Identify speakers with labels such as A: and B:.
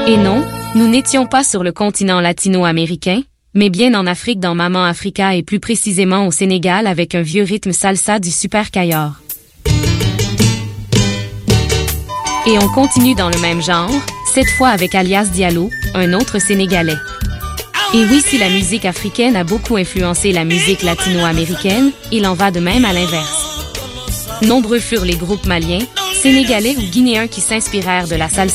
A: Et non, nous n'étions pas sur le continent latino-américain, mais bien en Afrique dans Maman Africa et plus précisément au Sénégal avec un vieux rythme salsa du Super Cayor. Et on continue dans le même genre, cette fois avec Alias Diallo, un autre Sénégalais. Et oui, si la musique africaine a beaucoup influencé la musique latino-américaine, il en va de même à l'inverse. Nombreux furent les groupes maliens, sénégalais ou guinéens qui s'inspirèrent de la salsa